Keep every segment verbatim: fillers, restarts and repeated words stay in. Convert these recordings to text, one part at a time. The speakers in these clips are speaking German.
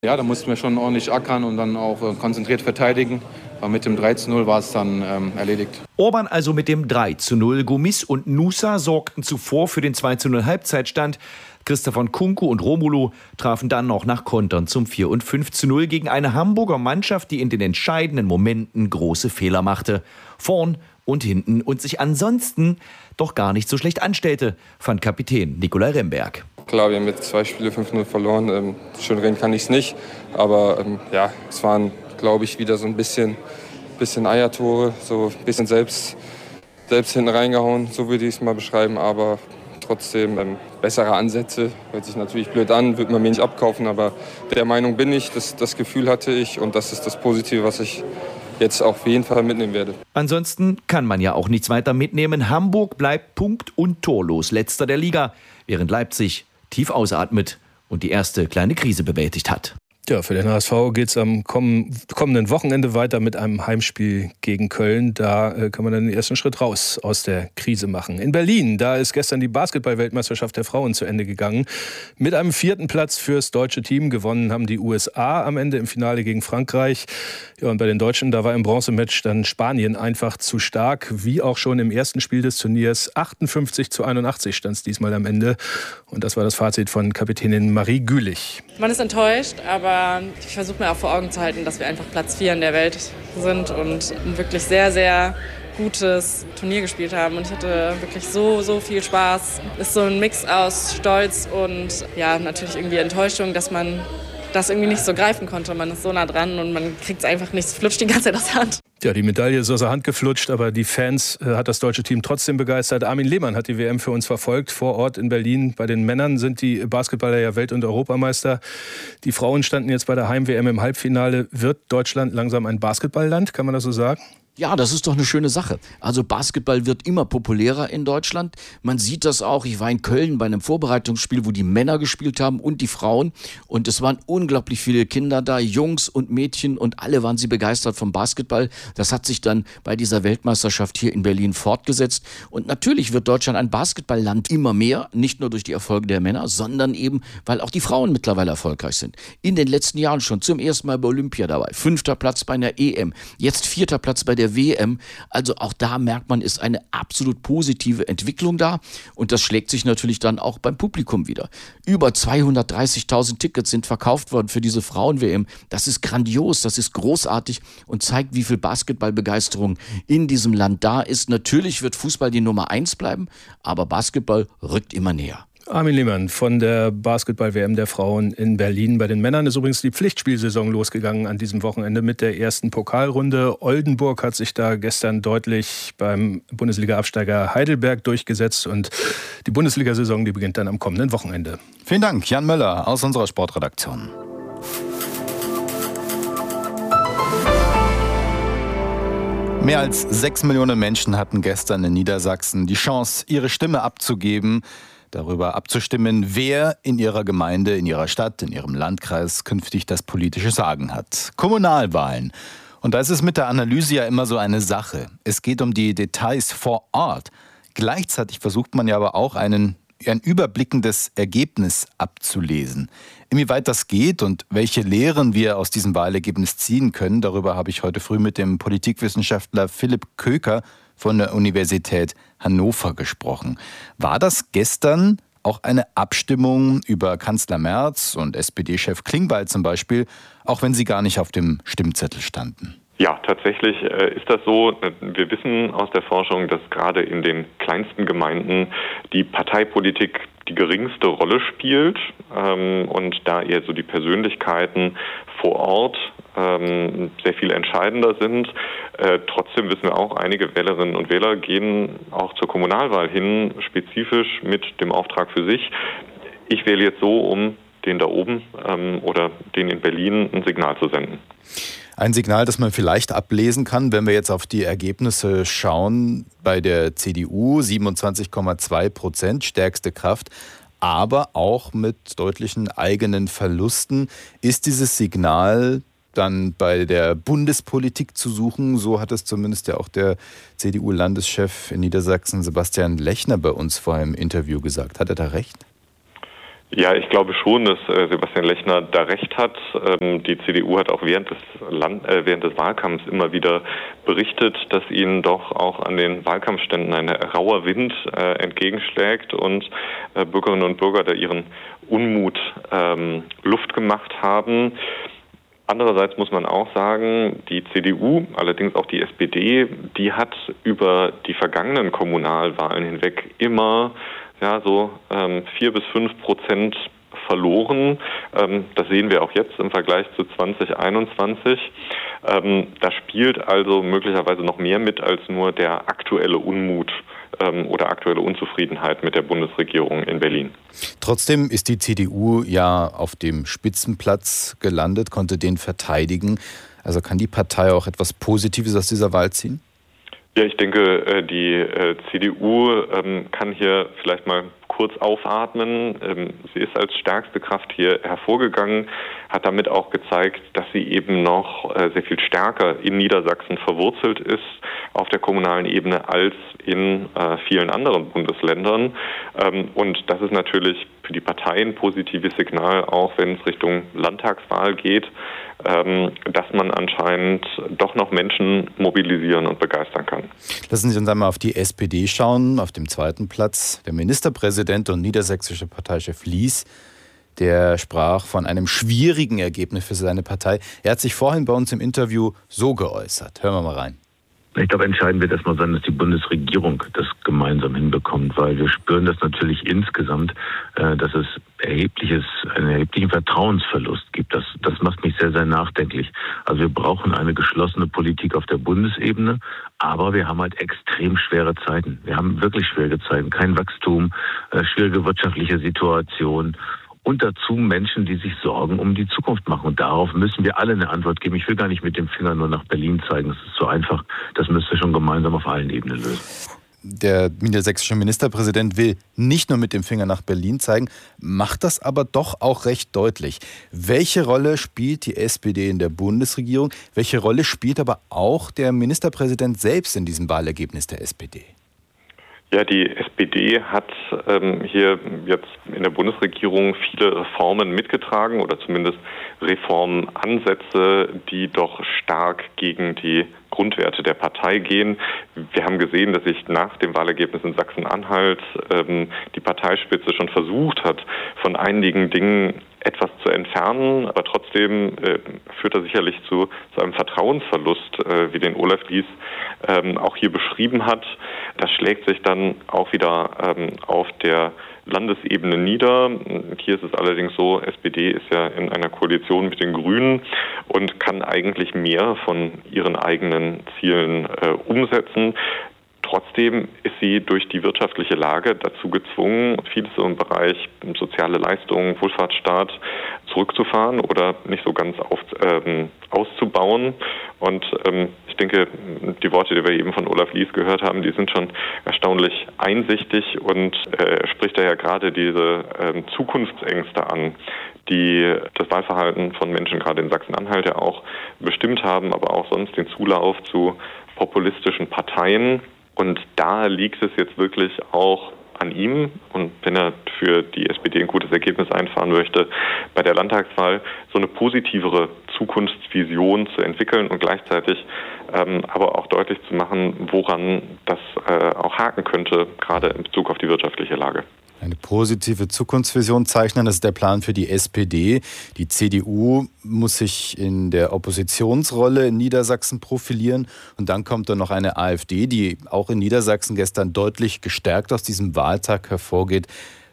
Ja, da mussten wir schon ordentlich ackern und dann auch äh, konzentriert verteidigen. Aber mit dem drei zu null war es dann ähm, erledigt. Orban also mit dem drei zu null. Gomis und Nusa sorgten zuvor für den zwei zu null Halbzeitstand. Christopher Nkunku und Romulo trafen dann noch nach Kontern zum vier und fünf zu null gegen eine Hamburger Mannschaft, die in den entscheidenden Momenten große Fehler machte. Vorn und hinten und sich ansonsten doch gar nicht so schlecht anstellte, fand Kapitän Nicolai Remberg. Klar, wir haben jetzt zwei Spiele fünf null verloren. Ähm, schön reden kann ich es nicht. Aber ähm, ja, es waren, glaube ich, wieder so ein bisschen, bisschen Eiertore, so ein bisschen selbst, selbst hinten reingehauen, so würde ich es mal beschreiben. Aber trotzdem ähm, bessere Ansätze. Hört sich natürlich blöd an, wird man mir nicht abkaufen. Aber der Meinung bin ich, das, das Gefühl hatte ich und das ist das Positive, was ich jetzt auf jeden Fall mitnehmen werde. Ansonsten kann man ja auch nichts weiter mitnehmen. Hamburg bleibt punkt- und torlos letzter der Liga, während Leipzig tief ausatmet und die erste kleine Krise bewältigt hat. Ja, für den H S V geht es am kommenden Wochenende weiter mit einem Heimspiel gegen Köln. Da äh, kann man dann den ersten Schritt raus aus der Krise machen. In Berlin, da ist gestern die Basketball-Weltmeisterschaft der Frauen zu Ende gegangen. Mit einem vierten Platz fürs deutsche Team. Gewonnen haben die U S A am Ende im Finale gegen Frankreich. Ja, und bei den Deutschen, da war im Bronzematch dann Spanien einfach zu stark. Wie auch schon im ersten Spiel des Turniers. achtundfünfzig zu einundachtzig stand es diesmal am Ende. Und das war das Fazit von Kapitänin Marie Gülich. Man ist enttäuscht, aber ich versuche mir auch vor Augen zu halten, dass wir einfach Platz vier in der Welt sind und ein wirklich sehr, sehr gutes Turnier gespielt haben. Und ich hatte wirklich so, so viel Spaß. Es ist so ein Mix aus Stolz und ja, natürlich irgendwie Enttäuschung, dass man das irgendwie nicht so greifen konnte. Man ist so nah dran und man kriegt es einfach nicht, es flutscht die ganze Zeit aus der Hand. Ja, die Medaille ist aus der Hand geflutscht, aber die Fans äh, hat das deutsche Team trotzdem begeistert. Armin Lehmann hat die W M für uns verfolgt, vor Ort in Berlin. Bei den Männern sind die Basketballer ja Welt- und Europameister. Die Frauen standen jetzt bei der Heim-W M im Halbfinale. Wird Deutschland langsam ein Basketballland, kann man das so sagen? Ja, das ist doch eine schöne Sache. Also Basketball wird immer populärer in Deutschland. Man sieht das auch. Ich war in Köln bei einem Vorbereitungsspiel, wo die Männer gespielt haben und die Frauen. Und es waren unglaublich viele Kinder da, Jungs und Mädchen. Und alle waren sie begeistert vom Basketball. Das hat sich dann bei dieser Weltmeisterschaft hier in Berlin fortgesetzt. Und natürlich wird Deutschland ein Basketballland immer mehr. Nicht nur durch die Erfolge der Männer, sondern eben, weil auch die Frauen mittlerweile erfolgreich sind. In den letzten Jahren schon zum ersten Mal bei Olympia dabei. Fünfter Platz bei einer E M. Jetzt vierter Platz bei der W M. Also auch da merkt man, ist eine absolut positive Entwicklung da und das schlägt sich natürlich dann auch beim Publikum wieder. Über zweihundertdreißigtausend Tickets sind verkauft worden für diese Frauen-W M. Das ist grandios, das ist großartig und zeigt, wie viel Basketballbegeisterung in diesem Land da ist. Natürlich wird Fußball die Nummer eins bleiben, aber Basketball rückt immer näher. Armin Lehmann von der Basketball-W M der Frauen in Berlin. Bei den Männern ist übrigens die Pflichtspielsaison losgegangen an diesem Wochenende mit der ersten Pokalrunde. Oldenburg hat sich da gestern deutlich beim Bundesliga-Absteiger Heidelberg durchgesetzt und die Bundesliga-Saison, die beginnt dann am kommenden Wochenende. Vielen Dank, Jan Möller aus unserer Sportredaktion. Mehr als sechs Millionen Menschen hatten gestern in Niedersachsen die Chance, ihre Stimme abzugeben, darüber abzustimmen, wer in ihrer Gemeinde, in ihrer Stadt, in ihrem Landkreis künftig das politische Sagen hat. Kommunalwahlen. Und da ist es mit der Analyse ja immer so eine Sache. Es geht um die Details vor Ort. Gleichzeitig versucht man ja aber auch einen, ein überblickendes Ergebnis abzulesen. Inwieweit das geht und welche Lehren wir aus diesem Wahlergebnis ziehen können, darüber habe ich heute früh mit dem Politikwissenschaftler Philipp Köker von der Universität Hannover gesprochen. War das gestern auch eine Abstimmung über Kanzler Merz und S P D-Chef Klingbeil zum Beispiel, auch wenn sie gar nicht auf dem Stimmzettel standen? Ja, tatsächlich äh, ist das so. Wir wissen aus der Forschung, dass gerade in den kleinsten Gemeinden die Parteipolitik die geringste Rolle spielt ähm, und da eher so die Persönlichkeiten vor Ort ähm, sehr viel entscheidender sind. Äh, trotzdem wissen wir auch, einige Wählerinnen und Wähler gehen auch zur Kommunalwahl hin, spezifisch mit dem Auftrag für sich. Ich wähle jetzt so, um den da oben ähm, oder den in Berlin ein Signal zu senden. Ein Signal, das man vielleicht ablesen kann, wenn wir jetzt auf die Ergebnisse schauen, bei der C D U siebenundzwanzig Komma zwei Prozent, stärkste Kraft, aber auch mit deutlichen eigenen Verlusten. Ist dieses Signal dann bei der Bundespolitik zu suchen? So hat es zumindest ja auch der C D U-Landeschef in Niedersachsen, Sebastian Lechner, bei uns vor einem Interview gesagt. Hat er da recht? Ja, ich glaube schon, dass äh, Sebastian Lechner da recht hat. Ähm, die C D U hat auch während des, Land, äh, während des Wahlkampfs immer wieder berichtet, dass ihnen doch auch an den Wahlkampfständen ein rauer Wind äh, entgegenschlägt und äh, Bürgerinnen und Bürger da ihren Unmut ähm, Luft gemacht haben. Andererseits muss man auch sagen, die C D U, allerdings auch die S P D, die hat über die vergangenen Kommunalwahlen hinweg immer ja, so ähm, vier bis fünf Prozent verloren. Ähm, das sehen wir auch jetzt im Vergleich zu zwanzig einundzwanzig. Ähm, da spielt also möglicherweise noch mehr mit als nur der aktuelle Unmut ähm, oder aktuelle Unzufriedenheit mit der Bundesregierung in Berlin. Trotzdem ist die C D U ja auf dem Spitzenplatz gelandet, konnte den verteidigen. Also kann die Partei auch etwas Positives aus dieser Wahl ziehen? Ja, ich denke, die C D U kann hier vielleicht mal kurz aufatmen. Sie ist als stärkste Kraft hier hervorgegangen, hat damit auch gezeigt, dass sie eben noch sehr viel stärker in Niedersachsen verwurzelt ist auf der kommunalen Ebene als in vielen anderen Bundesländern. Und das ist natürlich für die Partei ein positives Signal, auch wenn es Richtung Landtagswahl geht, dass man anscheinend doch noch Menschen mobilisieren und begeistern kann. Lassen Sie uns einmal auf die S P D schauen. Auf dem zweiten Platz der Ministerpräsident und niedersächsische Parteichef Lies. Der sprach von einem schwierigen Ergebnis für seine Partei. Er hat sich vorhin bei uns im Interview so geäußert. Hören wir mal rein. Ich glaube, entscheidend wird erstmal sein, dass die Bundesregierung das gemeinsam hinbekommt, weil wir spüren das natürlich insgesamt, äh, dass es erhebliches, einen erheblichen Vertrauensverlust gibt. Das, das macht mich sehr, sehr nachdenklich. Also wir brauchen eine geschlossene Politik auf der Bundesebene, aber wir haben halt extrem schwere Zeiten. Wir haben wirklich schwere Zeiten, kein Wachstum, äh, schwierige wirtschaftliche Situation. Und dazu Menschen, die sich Sorgen um die Zukunft machen. Und darauf müssen wir alle eine Antwort geben. Ich will gar nicht mit dem Finger nur nach Berlin zeigen. Das ist so einfach. Das müssen wir schon gemeinsam auf allen Ebenen lösen. Der niedersächsische Ministerpräsident will nicht nur mit dem Finger nach Berlin zeigen, macht das aber doch auch recht deutlich. Welche Rolle spielt die S P D in der Bundesregierung? Welche Rolle spielt aber auch der Ministerpräsident selbst in diesem Wahlergebnis der S P D? Ja, die S P D hat ähm, hier jetzt in der Bundesregierung viele Reformen mitgetragen oder zumindest Reformansätze, die doch stark gegen die Grundwerte der Partei gehen. Wir haben gesehen, dass sich nach dem Wahlergebnis in Sachsen-Anhalt ähm, die Parteispitze schon versucht hat, von einigen Dingen etwas zu entfernen, aber trotzdem äh, führt er sicherlich zu, zu einem Vertrauensverlust, äh, wie den Olaf Lies ähm, auch hier beschrieben hat. Das schlägt sich dann auch wieder ähm, auf der Landesebene nieder. Hier ist es allerdings so, S P D ist ja in einer Koalition mit den Grünen und kann eigentlich mehr von ihren eigenen Zielen äh, umsetzen. Trotzdem ist sie durch die wirtschaftliche Lage dazu gezwungen, vieles im Bereich soziale Leistungen, Wohlfahrtsstaat zurückzufahren oder nicht so ganz auf, ähm, auszubauen. Und ähm, ich denke, die Worte, die wir eben von Olaf Lies gehört haben, die sind schon erstaunlich einsichtig und äh, er spricht da ja gerade diese ähm, Zukunftsängste an, die das Wahlverhalten von Menschen gerade in Sachsen-Anhalt ja auch bestimmt haben, aber auch sonst den Zulauf zu populistischen Parteien. Und da liegt es jetzt wirklich auch an ihm, und wenn er für die S P D ein gutes Ergebnis einfahren möchte, bei der Landtagswahl so eine positivere Zukunftsvision zu entwickeln und gleichzeitig ähm, aber auch deutlich zu machen, woran das äh, auch haken könnte, gerade in Bezug auf die wirtschaftliche Lage. Eine positive Zukunftsvision zeichnen, das ist der Plan für die S P D. Die C D U muss sich in der Oppositionsrolle in Niedersachsen profilieren. Und dann kommt dann noch eine A f D, die auch in Niedersachsen gestern deutlich gestärkt aus diesem Wahltag hervorgeht.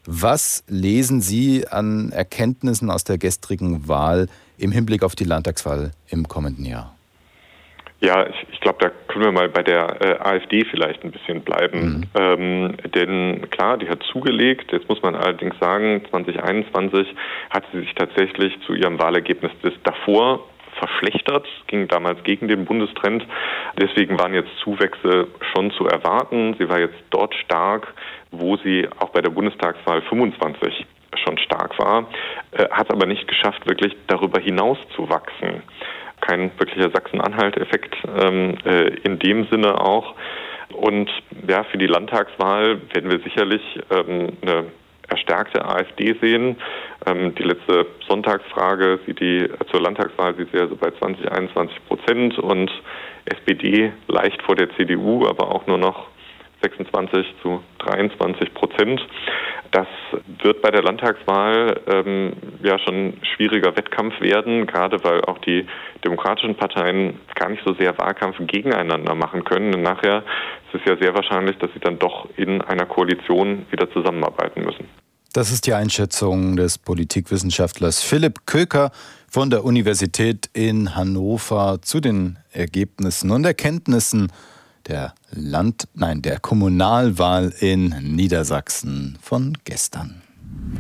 Was lesen Sie an Erkenntnissen aus der gestrigen Wahl im Hinblick auf die Landtagswahl im kommenden Jahr? Ja, ich, ich glaube, da können wir mal bei der äh, A f D vielleicht ein bisschen bleiben. Mhm. Ähm, denn klar, die hat zugelegt. Jetzt muss man allerdings sagen, zwanzig einundzwanzig hat sie sich tatsächlich zu ihrem Wahlergebnis des davor verschlechtert, ging damals gegen den Bundestrend. Deswegen waren jetzt Zuwächse schon zu erwarten. Sie war jetzt dort stark, wo sie auch bei der Bundestagswahl fünfundzwanzig schon stark war, äh, hat aber nicht geschafft, wirklich darüber hinaus zu wachsen. Kein wirklicher Sachsen-Anhalt-Effekt ähm, äh, in dem Sinne auch. Und ja, für die Landtagswahl werden wir sicherlich ähm, eine erstärkte AfD sehen. Ähm, die letzte Sonntagsfrage sieht die zur Landtagswahl sieht sie also bei zwanzig, einundzwanzig Prozent und S P D leicht vor der C D U, aber auch nur noch sechsundzwanzig zu dreiundzwanzig Prozent. Das wird bei der Landtagswahl ähm, ja schon ein schwieriger Wettkampf werden, gerade weil auch die demokratischen Parteien gar nicht so sehr Wahlkampf gegeneinander machen können. Denn nachher ist es ja sehr wahrscheinlich, dass sie dann doch in einer Koalition wieder zusammenarbeiten müssen. Das ist die Einschätzung des Politikwissenschaftlers Philipp Köker von der Universität in Hannover zu den Ergebnissen und Erkenntnissen der Land, nein, der Kommunalwahl in Niedersachsen von gestern.